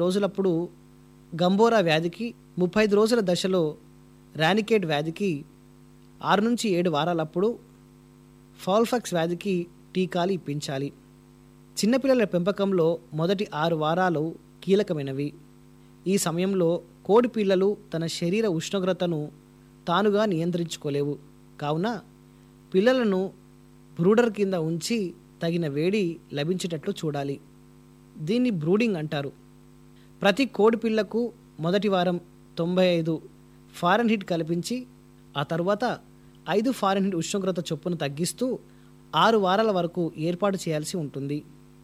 రోజులప్పుడు Gumboro వ్యాధికి, 35 రోజుల దశలో రానికేట్ వ్యాధికి, 6-7 వారాలప్పుడు ఫౌల్పాక్స్ వ్యాధికి టీకాలు ఇప్పించాలి. చిన్నపిల్లల పెంపకంలో మొదటి 6 వారాలు కీలకమైనవి. ఈ సమయంలో కోడి పిల్లలు తన శరీర ఉష్ణోగ్రతను తానుగా నియంత్రించుకోలేవు. కావున పిల్లలను బ్రూడర్ కింద ఉంచి తగిన వేడి లభించేటట్లు చూడాలి. దీన్ని బ్రూడింగ్ అంటారు. ప్రతి కోడి పిల్లకు మొదటి వారం 95 ఫారెన్హీట్ కల్పించి, ఆ తరువాత 5 ఫారెన్హీట్ ఉష్ణోగ్రత చొప్పున తగ్గిస్తూ 6 వారాల వరకు ఏర్పాటు చేయాల్సి ఉంటుంది.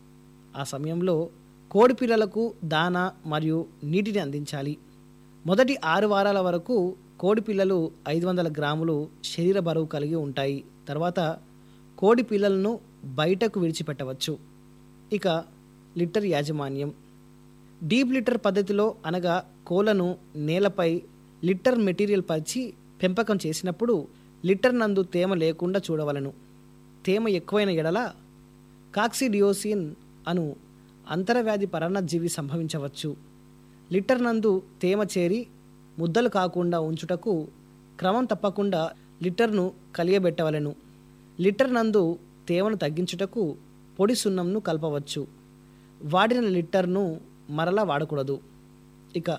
ఆ సమయంలో కోడి పిల్లలకు దానా మరియు నీటిని అందించాలి. మొదటి 6 వారాల వరకు కోడి పిల్లలు 500 గ్రాములు శరీర బరువు కలిగి ఉంటాయి. తర్వాత కోడి పిల్లలను బయటకు విడిచిపెట్టవచ్చు. ఇక లిట్టర్ యాజమాన్యం. డీప్ లిట్టర్ పద్ధతిలో, అనగా కోళ్లను నేలపై లిట్టర్ మెటీరియల్ పరిచి పెంపకం చేసినప్పుడు లిట్టర్ నందు తేమ లేకుండా చూడవలను. తేమ ఎక్కువైన ఎడల కాక్సిడియోసిన్ అను అంతరవ్యాధి పరాన్నజీవి సంభవించవచ్చు. లిట్టర్ నందు తేమ చేరి ముద్దలు కాకుండా ఉంచుటకు క్రమం తప్పకుండా లిట్టర్ను కలియబెట్టవలెను. లిట్టర్ నందు తేమను తగ్గించుటకు పొడి సున్నంను కలపవచ్చు. వాడిన లిట్టర్ను మరలా వాడకూడదు. ఇక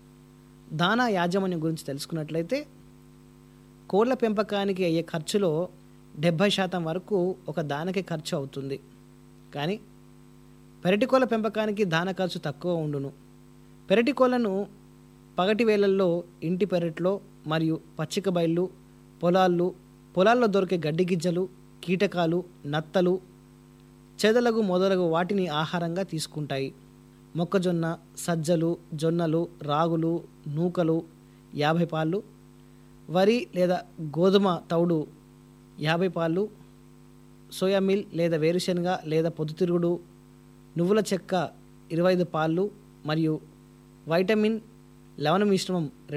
దానా యాజమాన్యం గురించి తెలుసుకున్నట్లయితే, కోళ్ల పెంపకానికి అయ్యే ఖర్చులో 70% వరకు ఒక దానకి ఖర్చు అవుతుంది. కానీ పెరటి కోళ్ల పెంపకానికి దాన ఖర్చు తక్కువ ఉండును. పెరటి కోళ్లను పగటి వేళల్లో ఇంటి పెరట్లో మరియు పచ్చిక బయళ్ళు, పొలాల్లో దొరికే గడ్డి గిజ్జలు, కీటకాలు, నత్తలు, చెదలగు మొదలగు వాటిని ఆహారంగా తీసుకుంటాయి. మొక్కజొన్న, సజ్జలు, జొన్నలు, రాగులు, నూకలు 50 పాళ్ళు, వరి లేదా గోధుమ తౌడు 50 పాళ్ళు, సోయా మిల్ లేదా వేరుశెనగ లేదా పొద్దుతిరుగుడు, నువ్వుల చెక్క 25 పాళ్ళు మరియు వైటమిన్ లవణ మిశ్రమం